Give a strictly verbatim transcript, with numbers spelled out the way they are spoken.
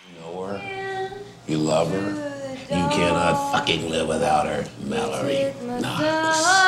You know her? You love her? You cannot fucking live without her, Mallory Knox.